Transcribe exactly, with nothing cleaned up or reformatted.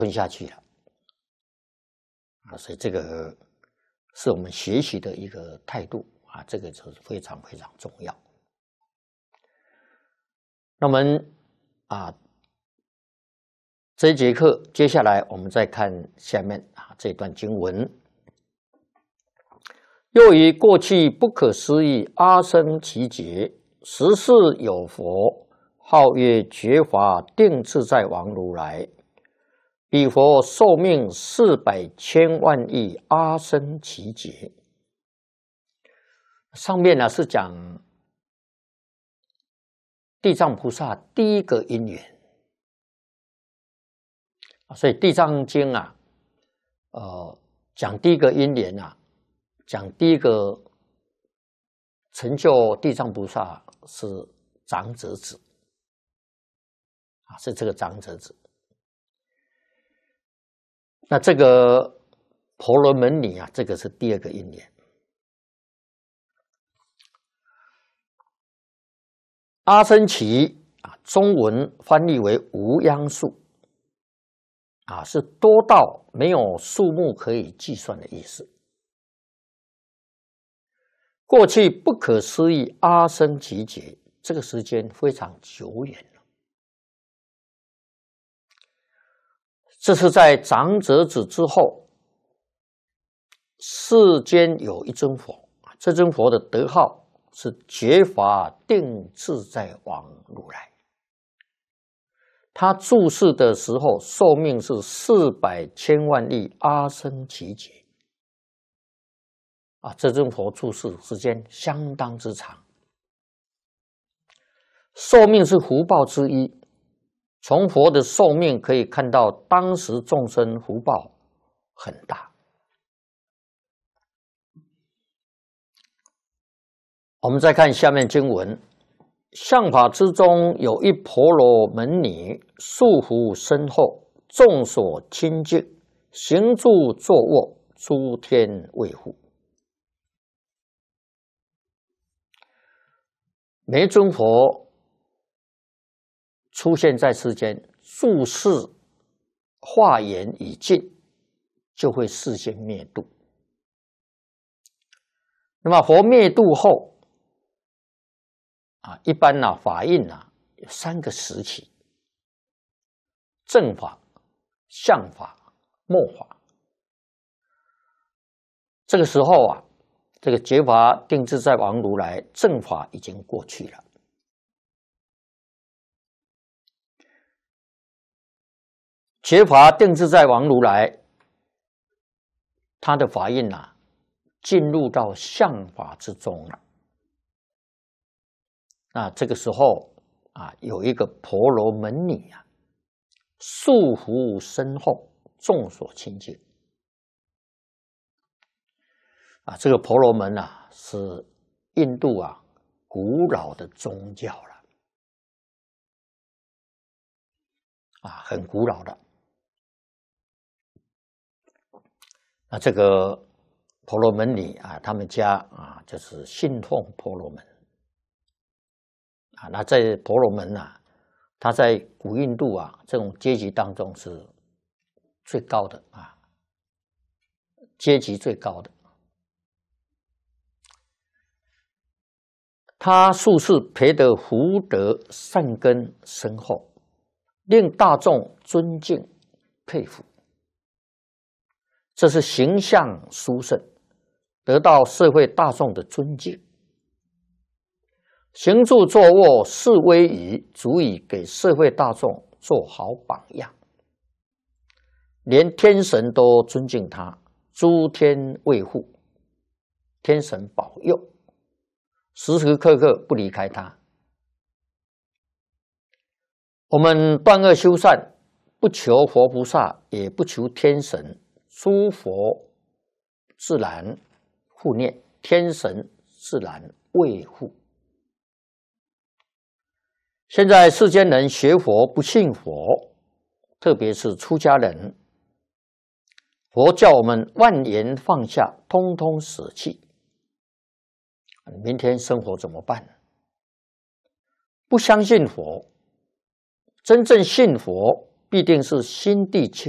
吞下去了啊，所以这个是我们学习的一个态度啊，这个就是非常非常重要。那我们啊，这一节课接下来我们再看下面啊这段经文。又以过去不可思议阿僧祇劫，时世有佛，号曰觉华定自在王如来。彼佛寿命四百千万亿阿僧祇劫。上面呢是讲地藏菩萨第一个因缘，所以《地藏经》啊，呃，讲第一个因缘啊，讲第一个成就地藏菩萨是长者子啊，是这个长者子。那这个婆罗门女啊，这个是第二个因缘。阿僧祇啊，中文翻译为无央数啊，是多到没有数目可以计算的意思。过去不可思议阿僧祇劫，这个时间非常久远了。这是在长者子之后，世间有一尊佛，这尊佛的德号是觉华定自在王如来。他住世的时候，寿命是四百千万亿阿僧祇劫。啊，这尊佛住世时间相当之长，寿命是福报之一。从佛的寿命可以看到，当时众生福报很大。我们再看下面经文：相法之中有一婆罗门女，束缚身后，众所亲近，行住坐卧，诸天卫护。每一尊佛出现在世间，住世化缘已尽，就会示现灭度。那么佛灭度后啊，一般呢、啊、法印呢、啊、有三个时期：正法、相法、末法。这个时候啊，这个觉华定自在王如来正法已经过去了。觉华定自在王如来，他的法印啊，进入到相法之中了。那这个时候啊，有一个婆罗门女啊，束缚身后，众所亲近。啊，这个婆罗门啊，是印度啊古老的宗教了，啊，很古老的。那这个婆罗门女啊，他们家啊就是信奉婆罗门啊。那在婆罗门啊，他在古印度啊这种阶级当中是最高的啊，阶级最高的。他素世培得福德善根深厚，令大众尊敬佩服。这是形象殊胜，得到社会大众的尊敬。行住坐卧是威仪，足以给社会大众做好榜样。连天神都尊敬他，诸天卫护，天神保佑，时时刻刻不离开他。我们断恶修善，不求佛菩萨，也不求天神，诸佛自然护念，天神自然卫护。现在世间人学佛不信佛，特别是出家人，佛叫我们万缘放下，通通舍弃。明天生活怎么办？不相信佛，真正信佛必定是心地清